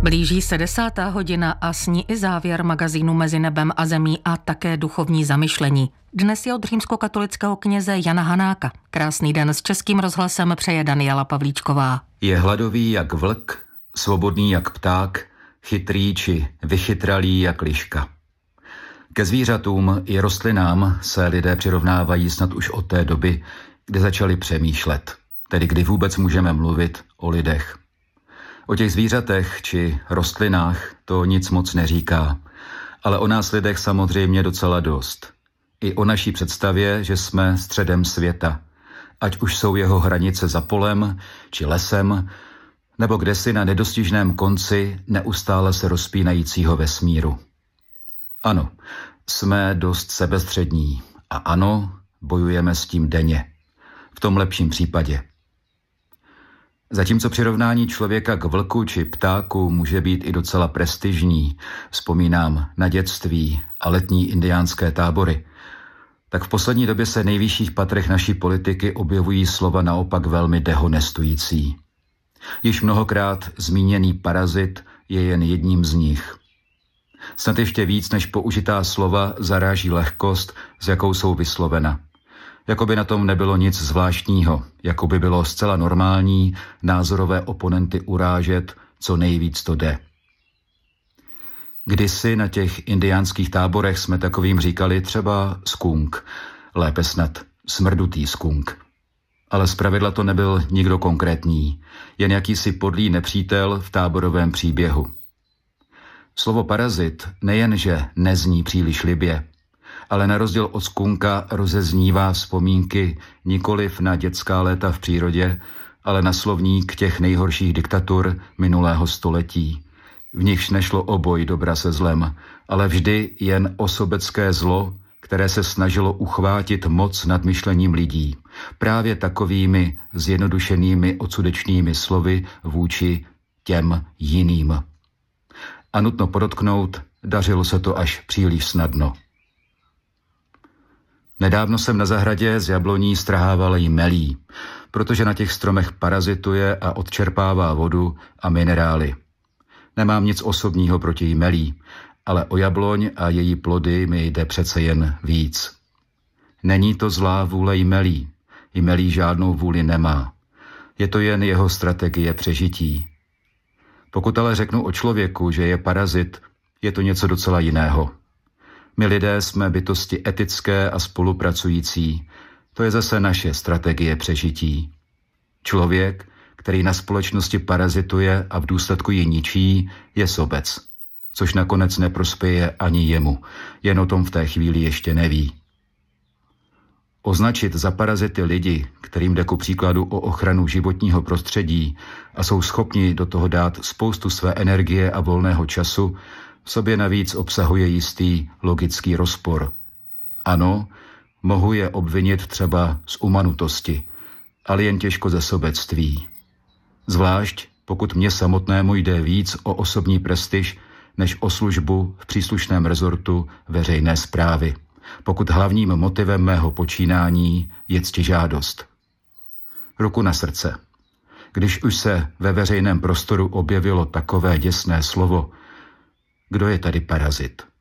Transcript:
Blíží se 10. hodina a s ní i závěr magazínu Mezi nebem a zemí a také duchovní zamyšlení. Dnes je od římskokatolického kněze Jana Hanáka. Krásný den s Českým rozhlasem přeje Daniela Pavlíčková. Je hladový jak vlk, svobodný jak pták, chytrý či vychytralý jak liška. Ke zvířatům i rostlinám se lidé přirovnávají snad už od té doby, kdy začali přemýšlet, tedy kdy vůbec můžeme mluvit o lidech. O těch zvířatech či rostlinách to nic moc neříká, ale o nás lidech samozřejmě docela dost. I o naší představě, že jsme středem světa, ať už jsou jeho hranice za polem či lesem, nebo kdesi na nedostižném konci neustále se rozpínajícího vesmíru. Ano, jsme dost sebestřední a ano, bojujeme s tím denně. V tom lepším případě. Zatímco přirovnání člověka k vlku či ptáku může být i docela prestižní, vzpomínám na dětství a letní indiánské tábory, tak v poslední době se v nejvyšších patrech naší politiky objevují slova naopak velmi dehonestující. Již mnohokrát zmíněný parazit je jen jedním z nich. Snad ještě víc než použitá slova zaráží lehkost, s jakou jsou vyslovena. Jakoby na tom nebylo nic zvláštního, jakoby bylo zcela normální názorové oponenty urážet, co nejvíc to jde. Kdysi na těch indiánských táborech jsme takovým říkali třeba skunk, lépe snad smrdutý skunk. Ale zpravidla to nebyl nikdo konkrétní, jen jakýsi podlý nepřítel v táborovém příběhu. Slovo parazit nejenže nezní příliš libě, ale na rozdíl od skunka rozeznívá vzpomínky nikoliv na dětská léta v přírodě, ale na slovník těch nejhorších diktatur minulého století. V nichž nešlo o boj dobra se zlem, ale vždy jen o sobecké zlo, které se snažilo uchvátit moc nad myšlením lidí, právě takovými zjednodušenými odsudečnými slovy vůči těm jiným. A nutno podotknout, dařilo se to až příliš snadno. Nedávno jsem na zahradě z jabloní strhával jmelí, protože na těch stromech parazituje a odčerpává vodu a minerály. Nemám nic osobního proti jmelí, ale o jabloň a její plody mi jde přece jen víc. Není to zlá vůle jmelí. Jmelí žádnou vůli nemá. Je to jen jeho strategie přežití. Pokud ale řeknu o člověku, že je parazit, je to něco docela jiného. My lidé jsme bytosti etické a spolupracující. To je zase naše strategie přežití. Člověk, který na společnosti parazituje a v důsledku ji ničí, je sobec. Což nakonec neprospěje ani jemu, jen o tom v té chvíli ještě neví. Označit za parazity lidi, kterým jde ku příkladu o ochranu životního prostředí a jsou schopni do toho dát spoustu své energie a volného času, v sobě navíc obsahuje jistý logický rozpor. Ano, mohu je obvinit třeba z umanutosti, ale jen těžko ze sobectví. Zvlášť, pokud mně samotnému jde víc o osobní prestiž, než o službu v příslušném rezortu veřejné správy, pokud hlavním motivem mého počínání je ctižádost. Ruku na srdce. Když už se ve veřejném prostoru objevilo takové děsné slovo, kdo je tady parazit?